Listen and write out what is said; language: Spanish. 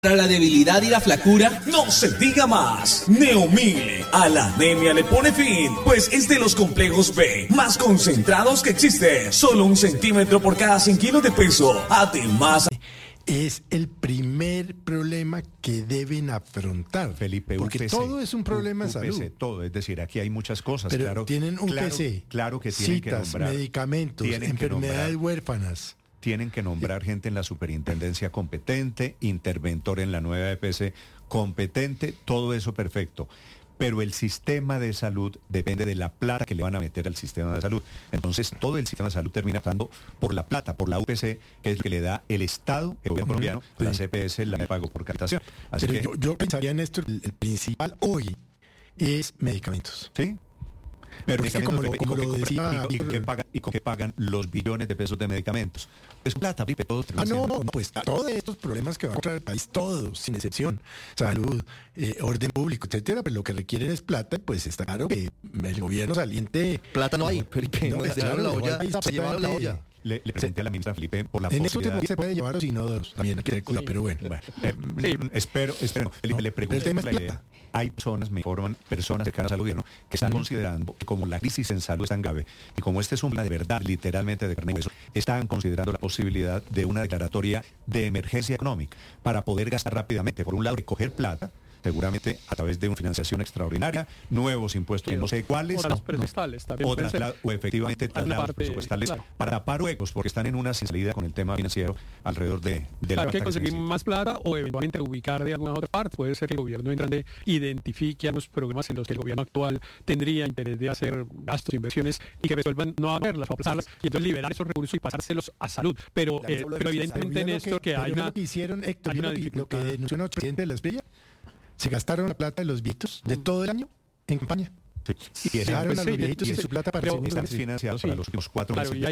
Para la debilidad y la flacura, no se diga más. Neomil a la anemia le pone fin, pues es de los complejos B más concentrados que existe. Solo 1 centímetro por cada 100 kilos de peso. Además, es el primer problema que deben afrontar, Felipe, porque UPC, todo es un problema de salud. Todo, es decir, aquí hay muchas cosas. Pero claro, tienen un PC, claro que tienen citas, que nombrar, medicamentos, enfermedades huérfanas. Tienen que nombrar gente en la superintendencia competente, interventor en la nueva EPS competente, todo eso perfecto. Pero el sistema de salud depende de la plata que le van a meter al sistema de salud. Entonces, todo el sistema de salud termina pasando por la plata, por la UPC, que es lo que le da el Estado, el gobierno colombiano, la CPS, la pago por captación. Así pero que yo pensaría en esto, el principal hoy es medicamentos. ¿sí? Pero es que como lo decía... ¿Y con qué pagan los billones de pesos de medicamentos? Es plata, Pipe, todos no, pues todos estos problemas que va a encontrar el país, todos, sin excepción, salud, orden público, etcétera, pero lo que requieren es plata, pues está claro que el gobierno saliente... Plata no hay, Felipe, no, se llevaron la olla, se llevaron la olla. Le presenté a la ministra Felipe por la en posibilidad... eso se puede llevar los inodoros, también hay que tener cuidado, pero bueno. Espero, Felipe, le pregunto la idea. Hay personas, me informan, personas cercanas al gobierno, que están considerando que como la crisis en salud es tan grave, y como este es un plan de verdad, literalmente de carne y hueso, están considerando la posibilidad de una declaratoria de emergencia económica para poder gastar rápidamente, por un lado, recoger plata, seguramente a través de una financiación extraordinaria, nuevos impuestos, no sé cuáles, o efectivamente traslados presupuestales, claro, para tapar huecos, porque están en una sin salida con el tema financiero alrededor de la... Hay que conseguir más plata o eventualmente ubicar de alguna otra parte. Puede ser que el gobierno entrante identifique a los programas en los que el gobierno actual tendría interés de hacer gastos, inversiones, y que resuelvan no hacerlas o aplazarlas, y entonces liberar esos recursos y pasárselos a salud. Pero evidentemente en esto que hay una... Lo que hicieron, Héctor, lo que denunció el presidente de la Esprilla, se gastaron la plata de los viejitos de todo el año en campaña. Sí. Y dejaron a los viejitos y su plata para están financiados para los últimos 4 meses.